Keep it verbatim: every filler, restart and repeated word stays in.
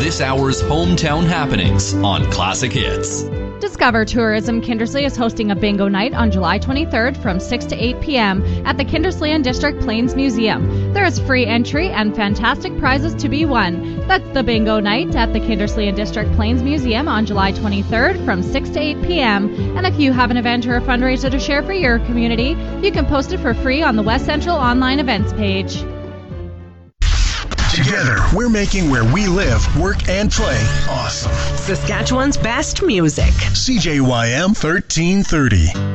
this hour's hometown happenings on Classic Hits. Discover Tourism Kindersley is hosting a bingo night on July twenty-third from six to eight p.m. at the Kindersley and District Plains Museum. There is free entry and fantastic prizes to be won. That's the bingo night at the Kindersley and District Plains Museum on July twenty-third from six to eight p.m. And if you have an event or a fundraiser to share for your community, you can post it for free on the West Central online events page. Together, we're making where we live, work, and play awesome. Saskatchewan's best music. C J Y M thirteen thirty.